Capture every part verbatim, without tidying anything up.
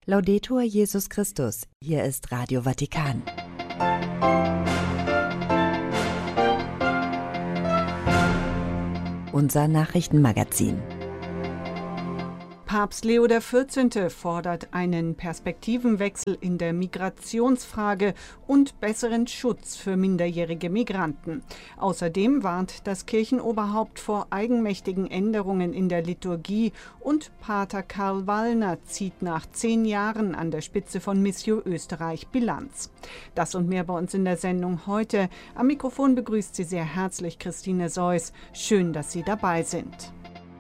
Laudetur Jesus Christus, hier ist Radio Vatikan. Unser Nachrichtenmagazin. Papst Leo der vierzehnte fordert einen Perspektivenwechsel in der Migrationsfrage und besseren Schutz für minderjährige Migranten. Außerdem warnt das Kirchenoberhaupt vor eigenmächtigen Änderungen in der Liturgie und Pater Karl Wallner zieht nach zehn Jahren an der Spitze von Missio Österreich Bilanz. Das und mehr bei uns in der Sendung heute. Am Mikrofon begrüßt Sie sehr herzlich Christine Seuss. Schön, dass Sie dabei sind.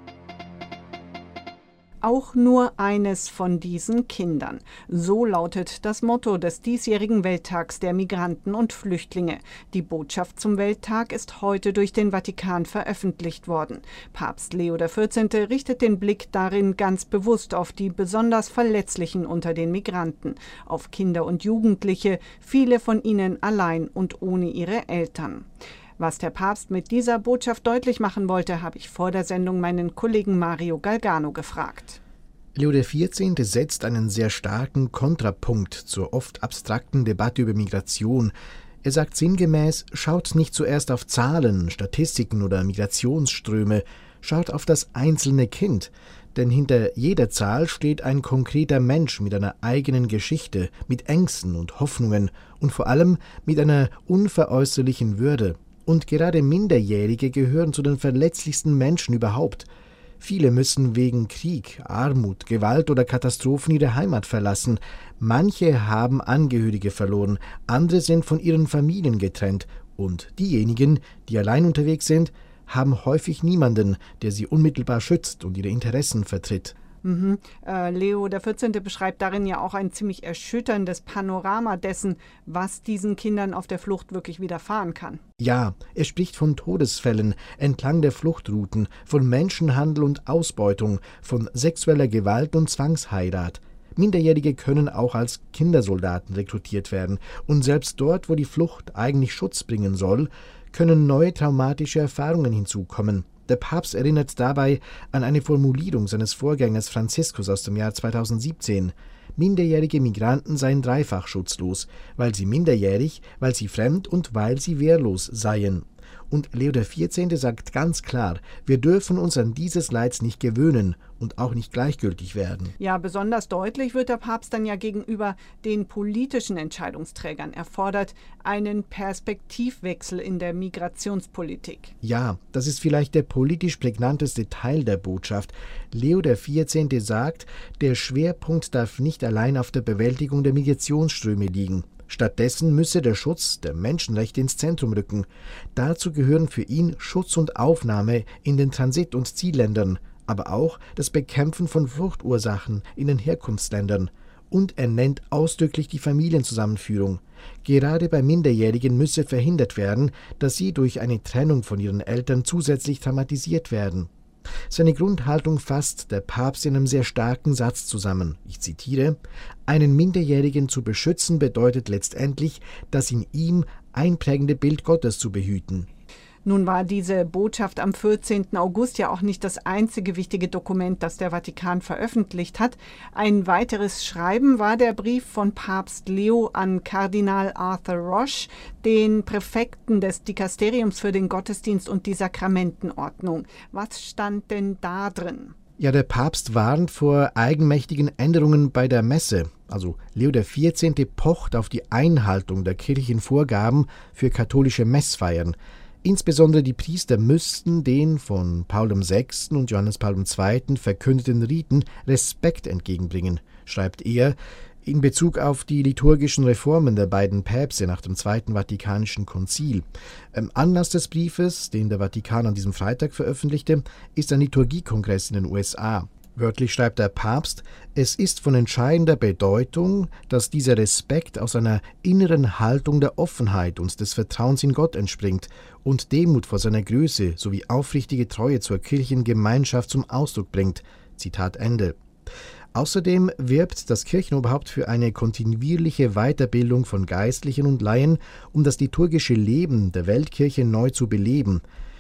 Auch nur eines von diesen Kindern. So lautet das Motto des diesjährigen Welttags der Migranten und Flüchtlinge. Die Botschaft zum Welttag ist heute durch den Vatikan veröffentlicht worden. Papst Leo der vierzehnte richtet den Blick darin ganz bewusst auf die besonders Verletzlichen unter den Migranten, auf Kinder und Jugendliche, viele von ihnen allein und ohne ihre Eltern. Was der Papst mit dieser Botschaft deutlich machen wollte, habe ich vor der Sendung meinen Kollegen Mario Galgano gefragt. Leo der vierzehnte setzt einen sehr starken Kontrapunkt zur oft abstrakten Debatte über Migration. Er sagt sinngemäß, schaut nicht zuerst auf Zahlen, Statistiken oder Migrationsströme, schaut auf das einzelne Kind. Denn hinter jeder Zahl steht ein konkreter Mensch mit einer eigenen Geschichte, mit Ängsten und Hoffnungen und vor allem mit einer unveräußerlichen Würde. Und gerade Minderjährige gehören zu den verletzlichsten Menschen überhaupt. Viele müssen wegen Krieg, Armut, Gewalt oder Katastrophen ihre Heimat verlassen. Manche haben Angehörige verloren, andere sind von ihren Familien getrennt. Und diejenigen, die allein unterwegs sind, haben häufig niemanden, der sie unmittelbar schützt und ihre Interessen vertritt. Mhm. Äh, Leo der vierzehnte beschreibt darin ja auch ein ziemlich erschütterndes Panorama dessen, was diesen Kindern auf der Flucht wirklich widerfahren kann. Ja, er spricht von Todesfällen entlang der Fluchtrouten, von Menschenhandel und Ausbeutung, von sexueller Gewalt und Zwangsheirat. Minderjährige können auch als Kindersoldaten rekrutiert werden. Und selbst dort, wo die Flucht eigentlich Schutz bringen soll, können neue traumatische Erfahrungen hinzukommen. Der Papst erinnert dabei an eine Formulierung seines Vorgängers Franziskus aus dem Jahr zweitausendsiebzehn. Minderjährige Migranten seien dreifach schutzlos, weil sie minderjährig, weil sie fremd und weil sie wehrlos seien. Und Leo der vierzehnte sagt ganz klar, wir dürfen uns an dieses Leids nicht gewöhnen und auch nicht gleichgültig werden. Ja, besonders deutlich wird der Papst dann ja gegenüber den politischen Entscheidungsträgern. Er fordert einen Perspektivwechsel in der Migrationspolitik. Ja, das ist vielleicht der politisch prägnanteste Teil der Botschaft. Leo der vierzehnte sagt, der Schwerpunkt darf nicht allein auf der Bewältigung der Migrationsströme liegen. Stattdessen müsse der Schutz der Menschenrechte ins Zentrum rücken. Dazu gehören für ihn Schutz und Aufnahme in den Transit- und Zielländern, aber auch das Bekämpfen von Fluchtursachen in den Herkunftsländern. Und er nennt ausdrücklich die Familienzusammenführung. Gerade bei Minderjährigen müsse verhindert werden, dass sie durch eine Trennung von ihren Eltern zusätzlich traumatisiert werden. Seine Grundhaltung fasst der Papst in einem sehr starken Satz zusammen. Ich zitiere: Einen Minderjährigen zu beschützen bedeutet letztendlich, das in ihm einprägende Bild Gottes zu behüten. Nun war diese Botschaft am vierzehnten August ja auch nicht das einzige wichtige Dokument, das der Vatikan veröffentlicht hat. Ein weiteres Schreiben war der Brief von Papst Leo an Kardinal Arthur Roche, den Präfekten des Dikasteriums für den Gottesdienst und die Sakramentenordnung. Was stand denn da drin? Ja, der Papst warnt vor eigenmächtigen Änderungen bei der Messe. Also Leo der vierzehnte pocht auf die Einhaltung der kirchlichen Vorgaben für katholische Messfeiern. Insbesondere die Priester müssten den von Paul der sechste. und Johannes Paul der zweite. Verkündeten Riten Respekt entgegenbringen, schreibt er, in Bezug auf die liturgischen Reformen der beiden Päpste nach dem Zweiten Vatikanischen Konzil. Ähm, Anlass des Briefes, den der Vatikan an diesem Freitag veröffentlichte, ist ein Liturgiekongress in den U S A. Wörtlich schreibt der Papst, es ist von entscheidender Bedeutung, dass dieser Respekt aus einer inneren Haltung der Offenheit und des Vertrauens in Gott entspringt und Demut vor seiner Größe sowie aufrichtige Treue zur Kirchengemeinschaft zum Ausdruck bringt. Zitat Ende. Außerdem wirbt das Kirchenoberhaupt für eine kontinuierliche Weiterbildung von Geistlichen und Laien, um das liturgische Leben der Weltkirche neu zu beleben.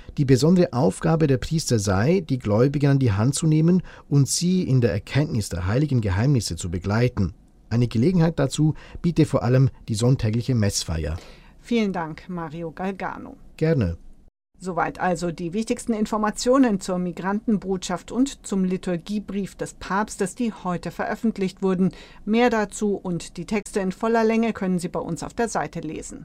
Die besondere Aufgabe der Priester sei, die Gläubigen an die Hand zu nehmen und sie in der Erkenntnis der heiligen Geheimnisse zu begleiten. Eine Gelegenheit dazu bietet vor allem die sonntägliche Messfeier. Vielen Dank, Mario Galgano. Gerne. Soweit also die wichtigsten Informationen zur Migrantenbotschaft und zum Liturgiebrief des Papstes, die heute veröffentlicht wurden. Mehr dazu und die Texte in voller Länge können Sie bei uns auf der Seite lesen.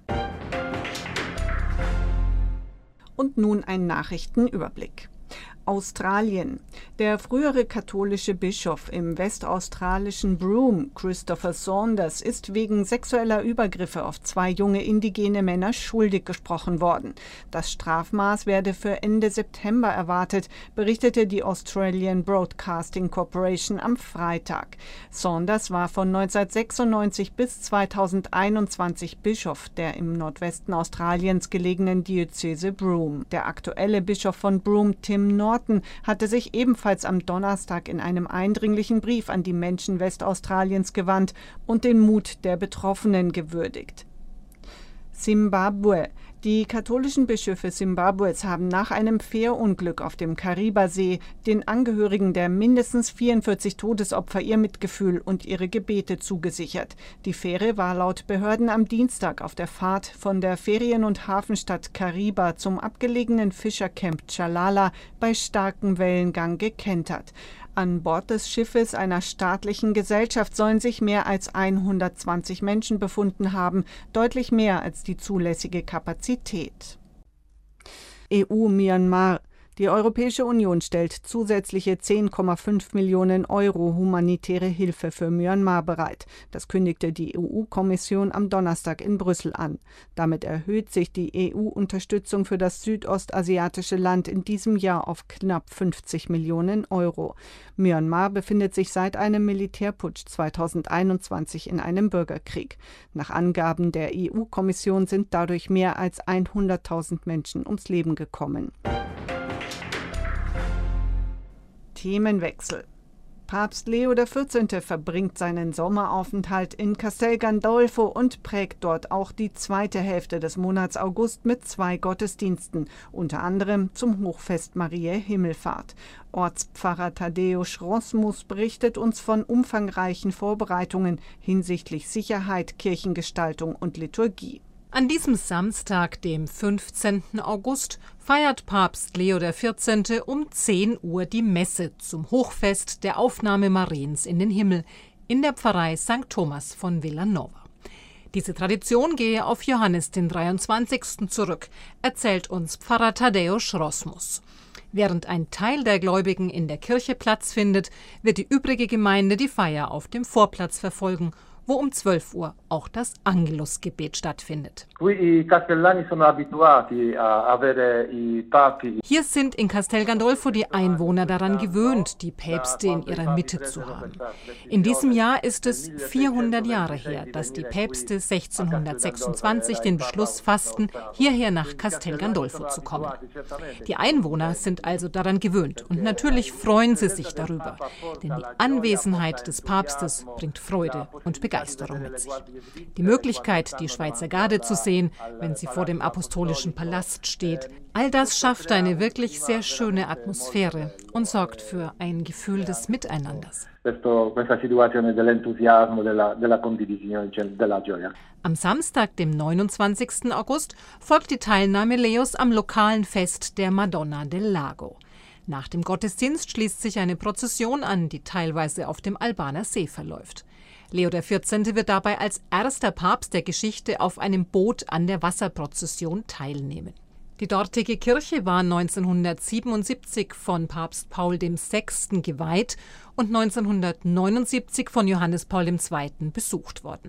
Und nun ein Nachrichtenüberblick. Australien. Der frühere katholische Bischof im westaustralischen Broome, Christopher Saunders, ist wegen sexueller Übergriffe auf zwei junge indigene Männer schuldig gesprochen worden. Das Strafmaß werde für Ende September erwartet, berichtete die Australian Broadcasting Corporation am Freitag. Saunders war von neunzehnhundertsechsundneunzig bis zweitausendeinundzwanzig Bischof der im Nordwesten Australiens gelegenen Diözese Broome. Der aktuelle Bischof von Broome, Tim Norton, hatte sich ebenfalls am Donnerstag in einem eindringlichen Brief an die Menschen Westaustraliens gewandt und den Mut der Betroffenen gewürdigt. Simbabwe. Die katholischen Bischöfe Simbabwes haben nach einem Fährunglück auf dem Kariba-See den Angehörigen der mindestens vierundvierzig Todesopfer ihr Mitgefühl und ihre Gebete zugesichert. Die Fähre war laut Behörden am Dienstag auf der Fahrt von der Ferien- und Hafenstadt Kariba zum abgelegenen Fischercamp Tchalala bei starkem Wellengang gekentert. An Bord des Schiffes einer staatlichen Gesellschaft sollen sich mehr als hundertzwanzig Menschen befunden haben, deutlich mehr als die zulässige Kapazität. E U-Myanmar. Die Europäische Union stellt zusätzliche zehn Komma fünf Millionen Euro humanitäre Hilfe für Myanmar bereit. Das kündigte die E U-Kommission am Donnerstag in Brüssel an. Damit erhöht sich die E U-Unterstützung für das südostasiatische Land in diesem Jahr auf knapp fünfzig Millionen Euro. Myanmar befindet sich seit einem Militärputsch zweitausendeinundzwanzig in einem Bürgerkrieg. Nach Angaben der E U-Kommission sind dadurch mehr als hunderttausend Menschen ums Leben gekommen. Themenwechsel. Papst Leo der vierzehnte. verbringt seinen Sommeraufenthalt in Castel Gandolfo und prägt dort auch die zweite Hälfte des Monats August mit zwei Gottesdiensten, unter anderem zum Hochfest Mariä Himmelfahrt. Ortspfarrer Tadeusz Rosmus berichtet uns von umfangreichen Vorbereitungen hinsichtlich Sicherheit, Kirchengestaltung und Liturgie. An diesem Samstag, dem fünfzehnten August, feiert Papst Leo der vierzehnte. um zehn Uhr die Messe zum Hochfest der Aufnahme Mariens in den Himmel in der Pfarrei Sankt Thomas von Villanova. Diese Tradition gehe auf Johannes den dreiundzwanzigsten zurück, erzählt uns Pfarrer Tadeusz Rosmus. Während ein Teil der Gläubigen in der Kirche Platz findet, wird die übrige Gemeinde die Feier auf dem Vorplatz verfolgen, wo um zwölf Uhr auch das Angelusgebet stattfindet. Hier sind in Castel Gandolfo die Einwohner daran gewöhnt, die Päpste in ihrer Mitte zu haben. In diesem Jahr ist es vierhundert Jahre her, dass die Päpste sechzehnhundertsechsundzwanzig den Beschluss fassten, hierher nach Castel Gandolfo zu kommen. Die Einwohner sind also daran gewöhnt und natürlich freuen sie sich darüber, denn die Anwesenheit des Papstes bringt Freude und Begeisterung. Begeisterung mit sich. Die Möglichkeit, die Schweizer Garde zu sehen, wenn sie vor dem Apostolischen Palast steht, all das schafft eine wirklich sehr schöne Atmosphäre und sorgt für ein Gefühl des Miteinanders. Am Samstag, dem neunundzwanzigsten August, folgt die Teilnahme Leos am lokalen Fest der Madonna del Lago. Nach dem Gottesdienst schließt sich eine Prozession an, die teilweise auf dem Albaner See verläuft. Leo der vierzehnte. wird dabei als erster Papst der Geschichte auf einem Boot an der Wasserprozession teilnehmen. Die dortige Kirche war neunzehnhundertsiebenundsiebzig von Papst Paul der Sechste. geweiht und neunzehnhundertneunundsiebzig von Johannes Paul der Zweite. besucht worden.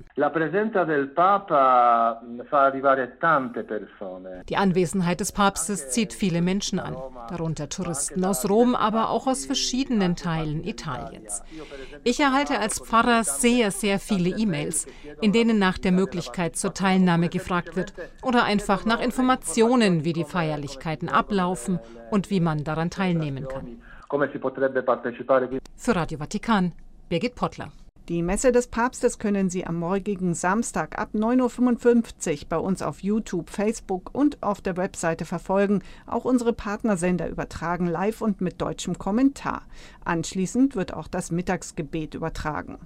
Die Anwesenheit des Papstes zieht viele Menschen an, darunter Touristen aus Rom, aber auch aus verschiedenen Teilen Italiens. Ich erhalte als Pfarrer sehr, sehr viele E-Mails, in denen nach der Möglichkeit zur Teilnahme gefragt wird oder einfach nach Informationen, wie die Feierlichkeiten ablaufen und wie man daran teilnehmen kann. Für Radio Vatikan, Birgit Pottler. Die Messe des Papstes können Sie am morgigen Samstag ab neun Uhr fünfundfünfzig bei uns auf YouTube, Facebook und auf der Webseite verfolgen. Auch unsere Partnersender übertragen live und mit deutschem Kommentar. Anschließend wird auch das Mittagsgebet übertragen.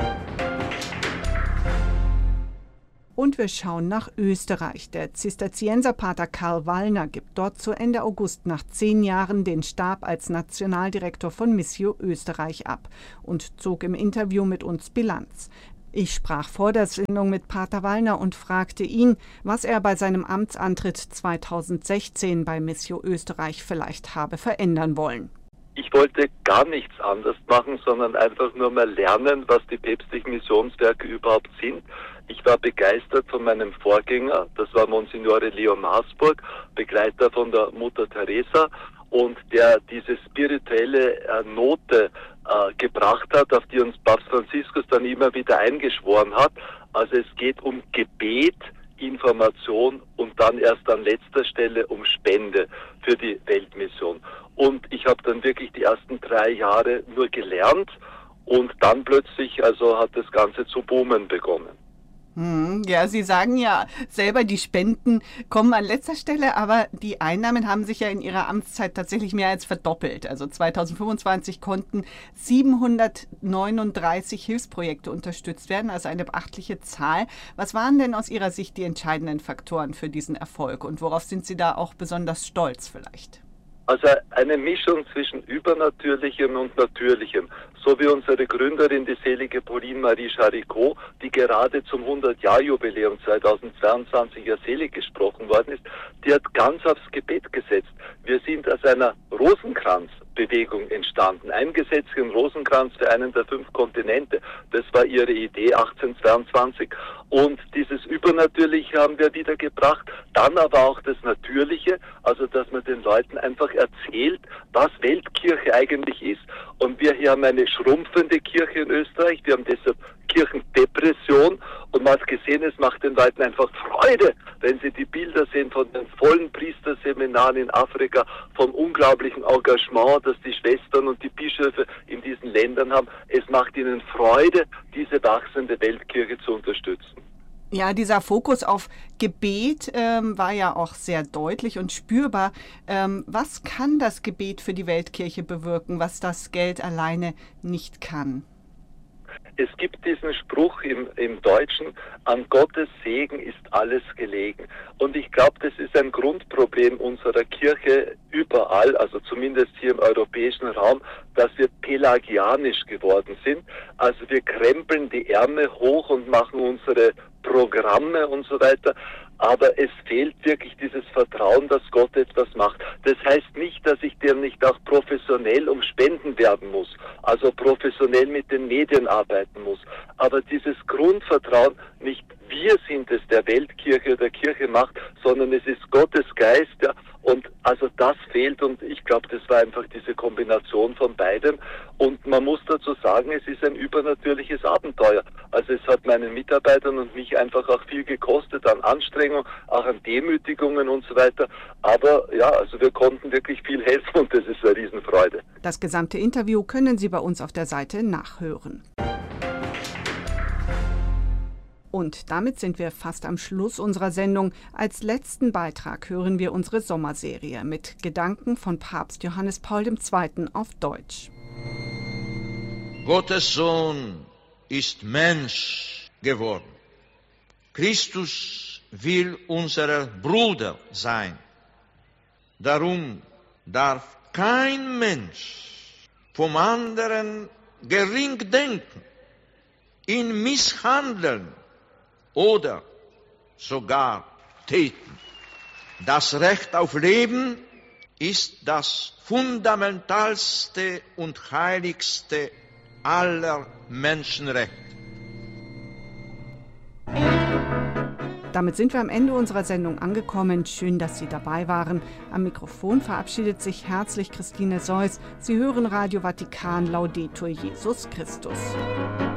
Und wir schauen nach Österreich. Der Zisterzienserpater Karl Wallner gibt dort zu Ende August nach zehn Jahren den Stab als Nationaldirektor von Missio Österreich ab und zog im Interview mit uns Bilanz. Ich sprach vor der Sendung mit Pater Wallner und fragte ihn, was er bei seinem Amtsantritt zweitausendsechzehn bei Missio Österreich vielleicht habe verändern wollen. Ich wollte gar nichts anders machen, sondern einfach nur mal lernen, was die päpstlichen Missionswerke überhaupt sind. Ich war begeistert von meinem Vorgänger, das war Monsignore Leo Maasburg, Begleiter von der Mutter Teresa, und der diese spirituelle äh, Note äh, gebracht hat, auf die uns Papst Franziskus dann immer wieder eingeschworen hat. Also es geht um Gebet, Information und dann erst an letzter Stelle um Spende für die Weltmission. Und ich habe dann wirklich die ersten drei Jahre nur gelernt und dann plötzlich also hat das Ganze zu boomen begonnen. Hm, ja, Sie sagen ja selber, die Spenden kommen an letzter Stelle, aber die Einnahmen haben sich ja in Ihrer Amtszeit tatsächlich mehr als verdoppelt. Also zweitausendfünfundzwanzig konnten siebenhundertneununddreißig Hilfsprojekte unterstützt werden, also eine beachtliche Zahl. Was waren denn aus Ihrer Sicht die entscheidenden Faktoren für diesen Erfolg und worauf sind Sie da auch besonders stolz vielleicht? Also eine Mischung zwischen Übernatürlichem und Natürlichem. So wie unsere Gründerin, die selige Pauline Marie Charicot, die gerade zum hundert-Jahr-Jubiläum zweitausendzweiundzwanzig ja selig gesprochen worden ist, die hat ganz aufs Gebet gesetzt. Wir sind aus einer Rosenkranzbewegung entstanden, eingesetzt im Rosenkranz für einen der fünf Kontinente. Das war ihre Idee achtzehnhundertzweiundzwanzig. Und dieses Übernatürliche haben wir wiedergebracht, dann aber auch das Natürliche, also dass man den Leuten einfach erzählt, was Weltkirche eigentlich ist. Und wir hier haben eine schrumpfende Kirche in Österreich, wir haben deshalb Kirchendepression und man hat gesehen, es macht den Leuten einfach Freude, wenn sie die Bilder sehen von den vollen Priesterseminaren in Afrika, vom unglaublichen Engagement, das die Schwestern und die Bischöfe in diesen Ländern haben. Es macht ihnen Freude, diese wachsende Weltkirche zu unterstützen. Ja, dieser Fokus auf Gebet ähm, war ja auch sehr deutlich und spürbar. Ähm, was kann das Gebet für die Weltkirche bewirken, was das Geld alleine nicht kann? Es gibt diesen Spruch im, im Deutschen, an Gottes Segen ist alles gelegen. Und ich glaube, das ist ein Grundproblem unserer Kirche überall, also zumindest hier im europäischen Raum, dass wir pelagianisch geworden sind. Also wir krempeln die Ärmel hoch und machen unsere Programme und so weiter. Aber es fehlt wirklich dieses Vertrauen, dass Gott etwas macht. Das heißt nicht, dass ich dem nicht auch professionell um Spenden werben muss, also professionell mit den Medien arbeiten muss. Aber dieses Grundvertrauen, nicht wir sind es, der Weltkirche oder Kirche macht, sondern es ist Gottes Geist, ja. Und also das fehlt und ich glaube, das war einfach diese Kombination von beidem. Und man muss dazu sagen, es ist ein übernatürliches Abenteuer. Also es hat meinen Mitarbeitern und mich einfach auch viel gekostet an Anstrengung, auch an Demütigungen und so weiter. Aber ja, also wir konnten wirklich viel helfen und das ist eine Riesenfreude. Das gesamte Interview können Sie bei uns auf der Seite nachhören. Und damit sind wir fast am Schluss unserer Sendung. Als letzten Beitrag hören wir unsere Sommerserie mit Gedanken von Papst Johannes Paul der Zweite auf Deutsch. Gottes Sohn ist Mensch geworden. Christus will unser Bruder sein. Darum darf kein Mensch vom anderen gering denken, ihn misshandeln oder sogar töten. Das Recht auf Leben ist das fundamentalste und heiligste aller Menschenrechte. Damit sind wir am Ende unserer Sendung angekommen. Schön, dass Sie dabei waren. Am Mikrofon verabschiedet sich herzlich Christine Seuss. Sie hören Radio Vatikan, Laudetur Jesus Christus.